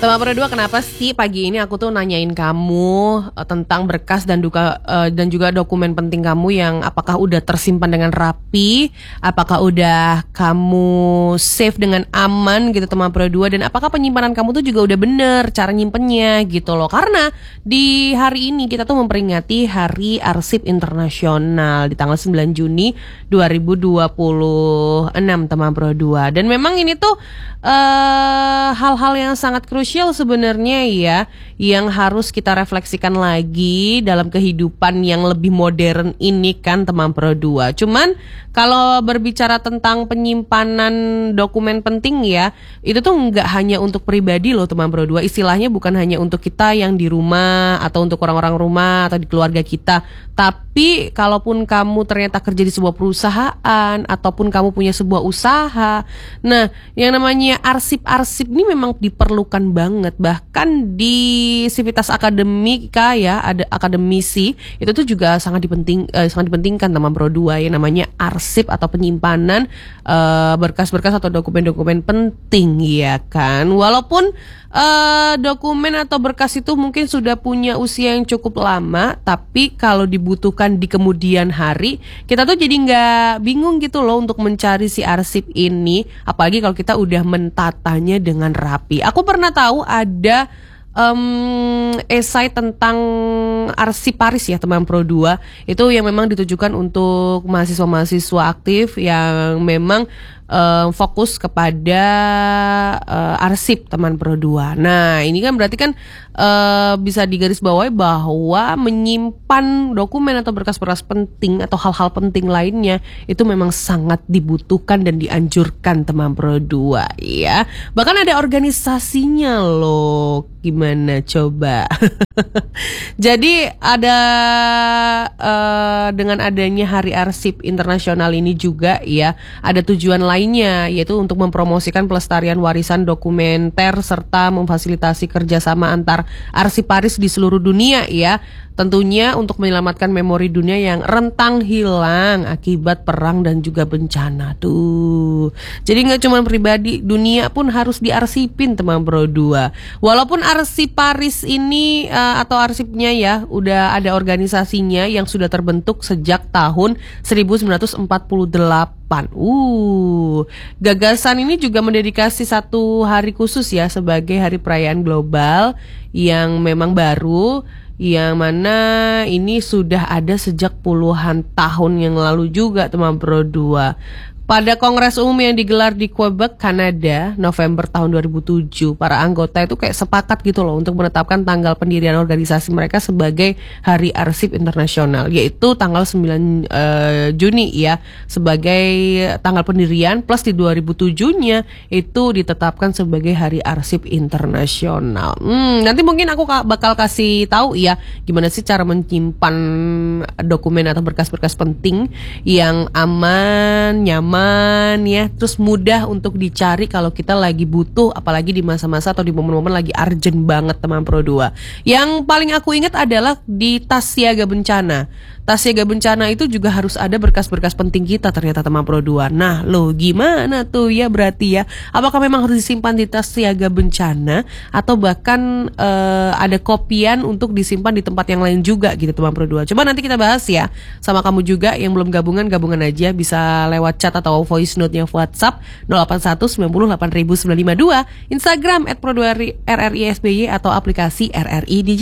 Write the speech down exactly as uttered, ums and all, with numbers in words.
Teman Pro dua, kenapa sih pagi ini aku tuh nanyain kamu uh, tentang berkas dan duka, uh, dan juga dokumen penting kamu yang apakah udah tersimpan dengan rapi, apakah udah kamu save dengan aman gitu teman Pro dua, dan apakah penyimpanan kamu tuh juga udah bener cara nyimpennya gitu loh. Karena di hari ini kita tuh memperingati Hari Arsip Internasional di tanggal sembilan Juni dua ribu dua puluh enam teman Pro dua. Dan memang ini tuh uh, hal-hal yang sangat krusial sebenarnya ya, yang harus kita refleksikan lagi dalam kehidupan yang lebih modern ini kan teman Pro dua. Cuman kalau berbicara tentang penyimpanan dokumen penting ya, itu tuh nggak hanya untuk pribadi loh teman Pro dua. Istilahnya bukan hanya untuk kita yang di rumah atau untuk orang-orang rumah atau di keluarga kita. Tapi kalaupun kamu ternyata kerja di sebuah perusahaan ataupun kamu punya sebuah usaha, nah yang namanya arsip-arsip ini memang diperlukan banget. Bahkan di sivitas akademika ya, ada akademisi, itu tuh juga sangat dipenting eh, sangat dipentingkan teman Pro dua yang namanya arsip atau penyimpanan eh, berkas-berkas atau dokumen-dokumen penting ya kan. Walaupun eh, dokumen atau berkas itu mungkin sudah punya usia yang cukup lama, tapi kalau dibutuhkan di kemudian hari, kita tuh jadi nggak bingung gitu loh untuk mencari si arsip ini, apalagi kalau kita udah mentatanya dengan rapi. Aku pernah tahu ada um, esai tentang arsiparis ya teman Pro dua, itu yang memang ditujukan untuk mahasiswa-mahasiswa aktif yang memang uh, fokus kepada uh, arsip teman Pro dua. Nah ini kan berarti kan uh, bisa digarisbawahi bahwa menyimpan dokumen atau berkas-berkas penting atau hal-hal penting lainnya itu memang sangat dibutuhkan dan dianjurkan teman Pro dua ya. Bahkan ada organisasinya loh, gimana coba. Jadi ada uh, dengan adanya Hari Arsip Internasional ini juga ya, ada tujuan lainnya, yaitu untuk mempromosikan pelestarian warisan dokumenter serta memfasilitasi kerjasama antar arsiparis di seluruh dunia ya. Tentunya untuk menyelamatkan memori dunia yang rentang hilang akibat perang dan juga bencana tuh. Jadi nggak cuma pribadi, dunia pun harus diarsipin teman Pro dua. Walaupun arsiparis ini uh, atau arsipnya ya udah ada organisasinya yang sudah terbentuk sejak tahun seribu sembilan ratus empat puluh delapan. Uh, gagasan ini juga mendedikasi satu hari khusus ya sebagai hari perayaan global yang memang baru, yang mana ini sudah ada sejak puluhan tahun yang lalu juga teman Pro dua. Pada Kongres Umum yang digelar di Quebec, Kanada, November tahun dua ribu tujuh, para anggota itu kayak sepakat gitu loh untuk menetapkan tanggal pendirian organisasi mereka sebagai Hari Arsip Internasional, yaitu tanggal sembilan uh, Juni ya, sebagai tanggal pendirian, plus di dua ribu tujuh-nya itu ditetapkan sebagai Hari Arsip Internasional. Hmm, nanti mungkin aku bakal kasih tahu ya gimana sih cara menyimpan dokumen atau berkas-berkas penting yang aman, nyaman ya, terus mudah untuk dicari kalau kita lagi butuh, apalagi di masa-masa atau di momen-momen lagi urgent banget teman Pro dua. Yang paling aku ingat adalah di tas siaga bencana. Tas siaga bencana itu juga harus ada berkas-berkas penting kita ternyata teman Pro dua. Nah lo gimana tuh ya berarti ya, apakah memang harus disimpan di tas siaga bencana atau bahkan uh, ada kopian untuk disimpan di tempat yang lain juga gitu teman Pro dua. Coba nanti kita bahas ya sama kamu juga yang belum gabungan, gabungan aja, bisa lewat chat atau voice note-nya WhatsApp nol delapan satu sembilan nol delapan sembilan lima dua, Instagram at pro dua R R I S B Y atau aplikasi R R I Digital.